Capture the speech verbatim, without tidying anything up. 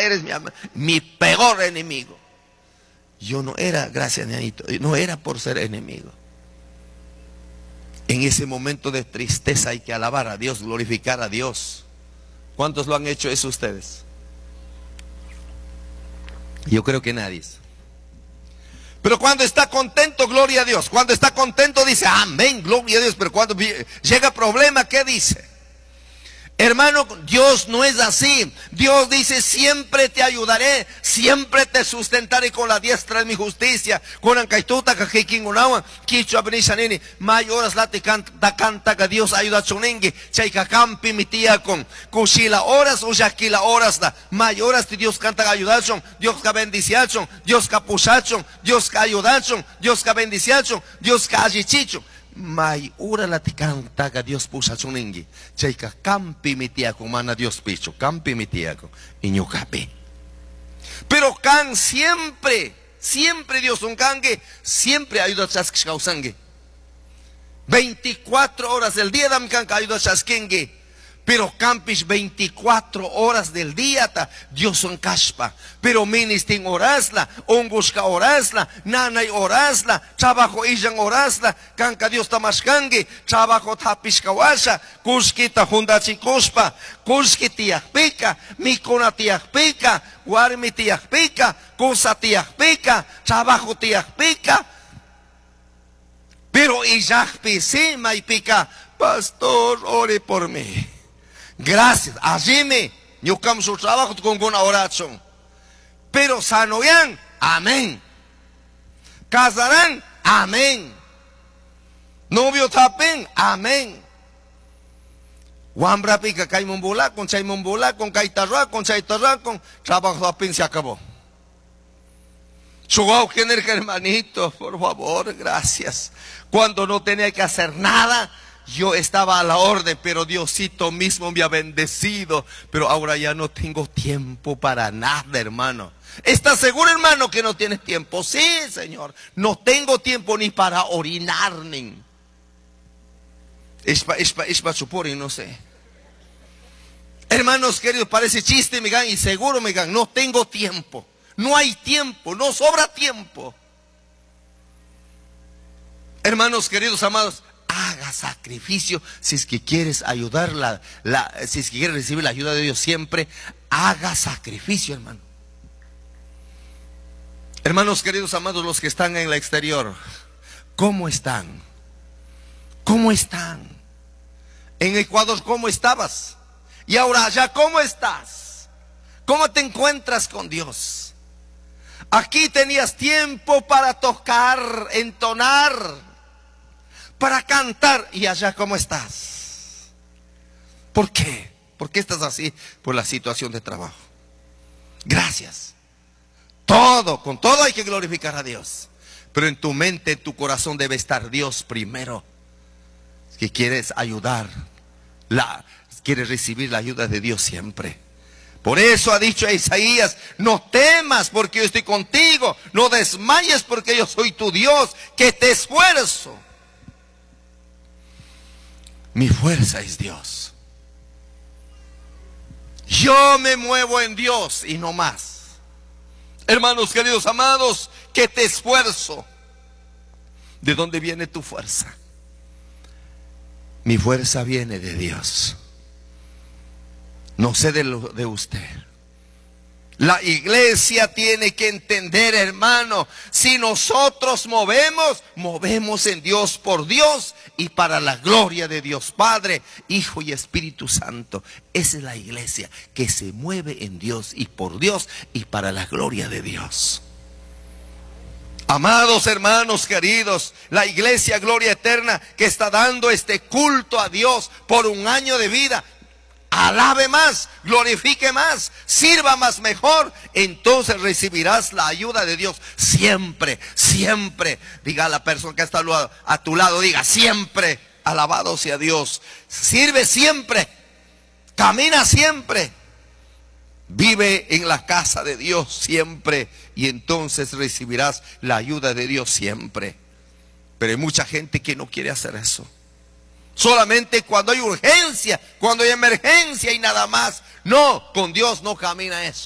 eres mi, mi peor enemigo. Yo no era, gracias Ñanito, no era por ser enemigo. En ese momento de tristeza hay que alabar a Dios, glorificar a Dios. ¿Cuántos lo han hecho eso ustedes? Yo creo que nadie. Pero cuando está contento, gloria a Dios. Cuando está contento dice amén, gloria a Dios. Pero cuando llega problema, ¿qué dice? Hermano, Dios no es así. Dios dice: siempre te ayudaré, siempre te sustentaré con la diestra de mi justicia. Con ancaituta kajikingunawa, kicho abnishanini, mayoras lati canta canta que Dios ayuda chonengue, chaika campi mi tía con kushila horas o yakila horas da, mayoras de Dios canta ayudachon, Dios ka bendiciachon, Dios ka pushachon, Dios ka ayudachon, Dios ka bendiciachon, Dios ka ajichichon. May ura la canta que Dios puso chunengi. Cheika campi mi tía con mana Dios picho. Campi mi tía con iño capi. Pero can siempre, siempre Dios un cangue, siempre ayuda a chasquishausangue. veinticuatro horas del día dam can ayuda a chasquengue. Pero campis veinticuatro horas del día ta Dios son caspa. Pero ministin orasla, ongushka orasla, nanay orasla, trabajo illan orasla, canca Dios tamaskangi, trabajo tapishkawasha, kuskita hundachi kuspa, kuski tiakpika, mikona tiakpika, warmi tiakpika, kusa tiakpika, trabajo tiakpika. Pero illakpi sí maipika, pastor, ore por mí. Gracias, allí me, yo cambio su trabajo con una oración. Pero sanoyan, amén. Casarán, amén. Novio tapen, amén. Wambra pica caimombola, con chaimombola, con caitarra, con chaitarra, con trabajo tapen se acabó. Chugao, ¿quién es, hermanito? Por favor, gracias. Cuando no tenía que hacer nada, yo estaba a la orden, pero Diosito mismo me ha bendecido. Pero ahora ya no tengo tiempo para nada, hermano. ¿Estás seguro, hermano, que no tienes tiempo? Sí, Señor. No tengo tiempo ni para orinar, ni. Es para es pa, es pa supor, y no sé. Hermanos queridos, parece chiste, me gan, y seguro me gan, no tengo tiempo. No hay tiempo, no sobra tiempo. Hermanos queridos, amados, haga sacrificio si es que quieres ayudar, la, la, si es que quieres recibir la ayuda de Dios siempre, haga sacrificio, hermano. Hermanos queridos, amados, los que están en el exterior, ¿cómo están? ¿Cómo están? En Ecuador, ¿cómo estabas? Y ahora allá, ¿cómo estás? ¿Cómo te encuentras con Dios? Aquí tenías tiempo para tocar, entonar, para cantar. ¿Y allá cómo estás? ¿Por qué? ¿Por qué estás así? Por la situación de trabajo. Gracias. Todo, con todo hay que glorificar a Dios. Pero en tu mente, en tu corazón debe estar Dios primero. Que quieres ayudar, la, quieres recibir la ayuda de Dios siempre. Por eso ha dicho a Isaías: no temas porque yo estoy contigo, no desmayes porque yo soy tu Dios, que te esfuerzo. Mi fuerza es Dios. Yo me muevo en Dios y no más. Hermanos queridos, amados, que te esfuerzo. ¿De dónde viene tu fuerza? Mi fuerza viene de Dios. No sé de, lo, de usted. La iglesia tiene que entender, hermano, si nosotros movemos, movemos en Dios, por Dios y para la gloria de Dios Padre, Hijo y Espíritu Santo. Esa es la iglesia que se mueve en Dios y por Dios y para la gloria de Dios. Amados hermanos queridos, la iglesia Gloria Eterna que está dando este culto a Dios por un año de vida, alabe más, glorifique más, sirva más mejor, entonces recibirás la ayuda de Dios siempre, siempre. Diga a la persona que está a tu lado, diga siempre, alabado sea Dios. Sirve siempre, camina siempre, vive en la casa de Dios siempre, y entonces recibirás la ayuda de Dios siempre. Pero hay mucha gente que no quiere hacer eso. Solamente cuando hay urgencia, cuando hay emergencia y nada más. No, con Dios no camina eso.